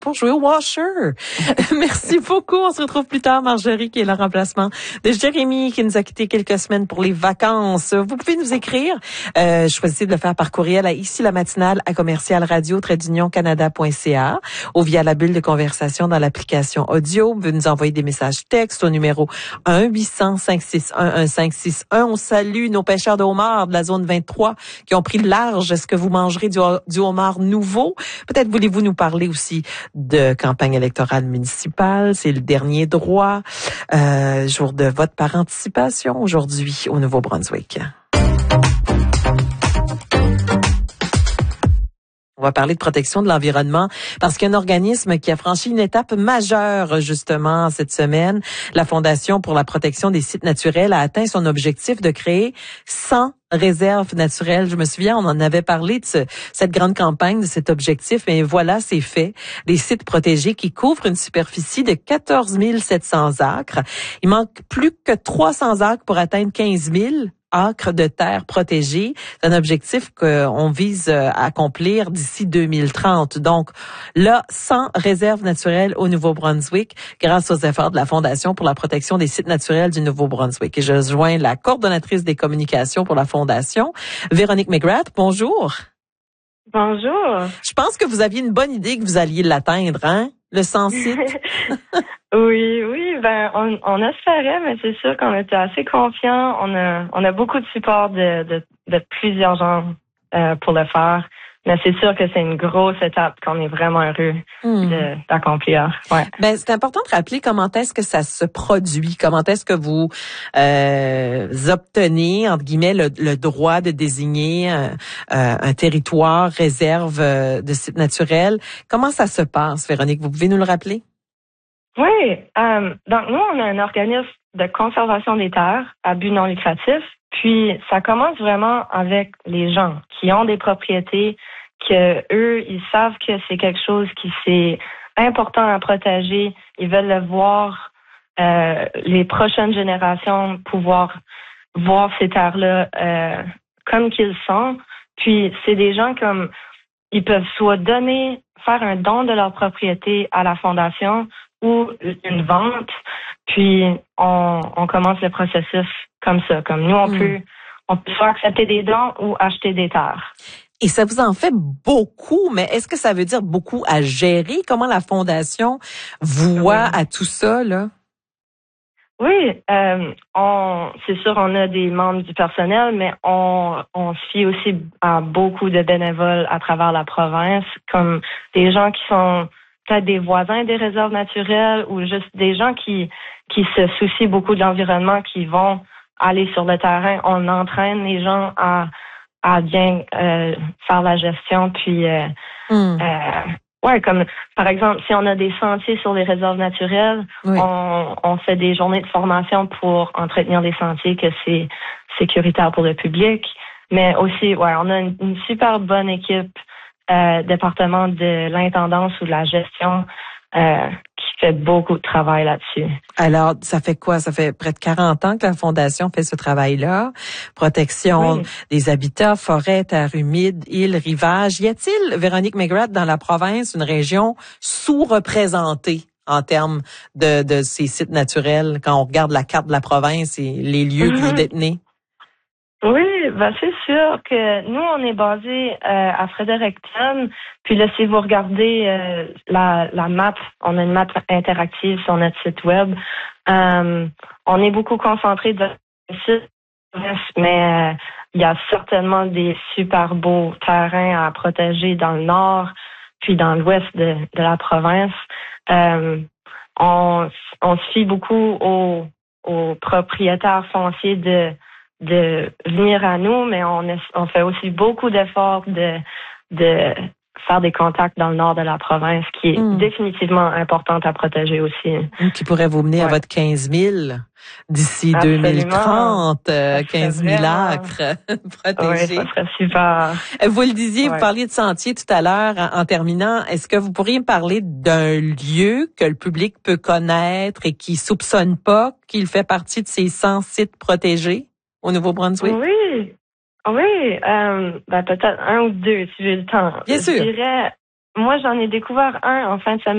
pour jouer au washer. Merci beaucoup. On se retrouve plus tard. Marjorie, qui est le remplacement de Jérémy, qui nous a quitté quelques semaines pour les vacances. Vous pouvez nous écrire. Choisissez de le faire par courriel à ici la matinale à commercial-radio-canada.ca ou via la bulle de conversation dans l'application audio. Vous pouvez nous envoyer des messages textes au numéro 1-800-561-1561. On salue nos pêcheurs de homards de la zone 23 qui ont pris le large. Est-ce que vous mangerez du homard nouveau? Peut-être voulez-vous nous parler aussi de campagne électorale municipale. C'est le dernier droit. Jour de vote par anticipation aujourd'hui au Nouveau-Brunswick. On va parler de protection de l'environnement parce qu'il y a un organisme qui a franchi une étape majeure justement cette semaine. La Fondation pour la protection des sites naturels a atteint son objectif de créer 100 réserves naturelles. Je me souviens, on en avait parlé de cette grande campagne, de cet objectif, mais voilà, c'est fait. Des sites protégés qui couvrent une superficie de 14 700 acres. Il manque plus que 300 acres pour atteindre 15 000 acres de terre protégée. C'est un objectif qu'on vise à accomplir d'ici 2030. Donc, là, 100 réserves naturelles au Nouveau-Brunswick grâce aux efforts de la Fondation pour la protection des sites naturels du Nouveau-Brunswick. Et je joins la coordonnatrice des communications pour la Fondation, Véronique McGrath. Bonjour. Bonjour. Je pense que vous aviez une bonne idée que vous alliez l'atteindre, hein? Le 100 sites. Oui, on espérait, mais c'est sûr qu'on était assez confiants. On a beaucoup de support de plusieurs gens pour le faire. Mais c'est sûr que c'est une grosse étape qu'on est vraiment heureux d'accomplir. Ouais. Ben, c'est important de rappeler comment est-ce que ça se produit, comment est-ce que vous obtenez, entre guillemets, le droit de désigner un territoire réserve de site naturel. Comment ça se passe, Véronique? Vous pouvez nous le rappeler? Oui. Donc, nous, on a un organisme de conservation des terres à but non lucratif. Puis, ça commence vraiment avec les gens qui ont des propriétés, que eux, ils savent que c'est quelque chose qui c'est important à protéger. Ils veulent le voir, les prochaines générations pouvoir voir ces terres-là comme qu'ils sont. Puis, c'est des gens comme, ils peuvent soit faire un don de leur propriété à la fondation ou une vente. Puis, on commence le processus comme ça. Comme nous, on peut soit accepter des dons ou acheter des terres. Et ça vous en fait beaucoup, mais est-ce que ça veut dire beaucoup à gérer? Comment la Fondation voit à tout ça, là? Oui, c'est sûr, on a des membres du personnel, mais on se fie aussi à beaucoup de bénévoles à travers la province, comme des gens qui sont peut-être des voisins des réserves naturelles ou juste des gens qui se soucient beaucoup de l'environnement, qui vont aller sur le terrain. On entraîne les gens à bien faire la gestion, puis comme par exemple, si on a des sentiers sur les réserves naturelles, on fait des journées de formation pour entretenir les sentiers, que c'est sécuritaire pour le public. Mais aussi, on a une super bonne équipe, département de l'intendance ou de la gestion, qui fait beaucoup de travail là-dessus. Alors, ça fait quoi? Ça fait près de 40 ans que la Fondation fait ce travail-là. Protection des habitats, forêts, terres humides, îles, rivages. Y a-t-il, Véronique McGrath, dans la province, une région sous-représentée en termes de ces sites naturels quand on regarde la carte de la province et les lieux que vous détenez? Oui, c'est sûr que nous, on est basé à Fredericton. Puis là, si vous regardez la map, on a une map interactive sur notre site web. On est beaucoup concentré dans le site, mais il y a certainement des super beaux terrains à protéger dans le nord, puis dans l'ouest de la province. On se fie beaucoup aux propriétaires fonciers de venir à nous, mais on fait aussi beaucoup d'efforts de faire des contacts dans le nord de la province, qui est définitivement importante à protéger aussi. Qui pourrait vous mener à votre 15 000 d'ici 2030, 15 000 acres protégés. Oui, ça serait super. Vous le disiez, vous parliez de sentiers tout à l'heure. En terminant, est-ce que vous pourriez me parler d'un lieu que le public peut connaître et qui soupçonne pas qu'il fait partie de ces 100 sites protégés au Nouveau-Brunswick? Oui, peut-être un ou deux si j'ai le temps. Bien sûr. Je dirais, moi j'en ai découvert un en fin de semaine.